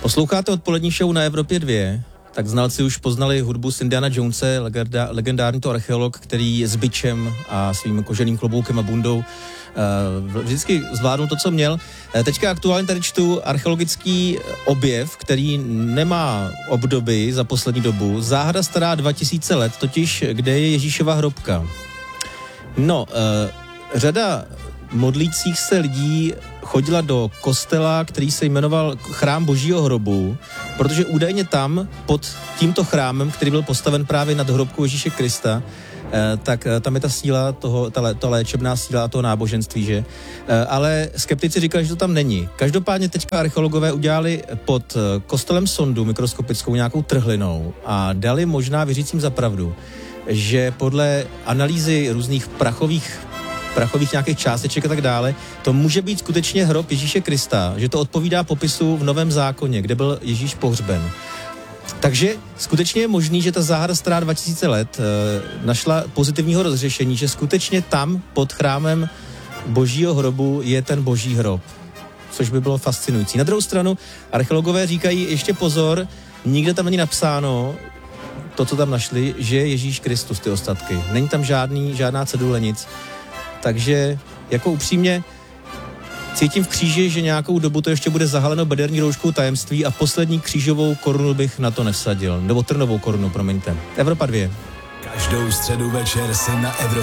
Posloucháte odpolední show na Evropě 2, tak znalci už poznali hudbu z Indiana Jonese, legendární to archeolog, který s bičem a svým koženým kloboukem a bundou vždycky zvládnul to, co měl. Teďka aktuálně tady čtu archeologický objev, který nemá obdoby za poslední dobu. Záhada stará 2000 let, totiž kde je Ježíšova hrobka. No, řada modlících se lidí chodila do kostela, který se jmenoval Chrám Božího hrobu, protože údajně tam, pod tímto chrámem, který byl postaven právě nad hrobkou Ježíše Krista, tak tam je ta síla, ta léčebná síla toho náboženství, že? Ale skeptici říkali, že to tam není. Každopádně teďka archeologové udělali pod kostelem sondu mikroskopickou nějakou trhlinou a dali možná věřícím za pravdu, že podle analýzy různých prachových nějakých částeček a tak dále, to může být skutečně hrob Ježíše Krista, že to odpovídá popisu v Novém zákoně, kde byl Ježíš pohřben. Takže skutečně je možný, že ta záhada stará 2000 let našla pozitivního rozřešení, že skutečně tam pod chrámem Božího hrobu je ten Boží hrob, což by bylo fascinující. Na druhou stranu archeologové říkají, ještě pozor, nikde tam není napsáno to, co tam našli, že je Ježíš Kristus, ty ostatky. Není tam žádná cedule, nic. Takže jako upřímně cítím v kříži, že nějakou dobu to ještě bude zahaleno bederní rouškou tajemství a poslední křížovou korunu bych na to nevsadil. Nebo trnovou korunu, promiňte. Evropa 2. Každou středu večer si na Evropě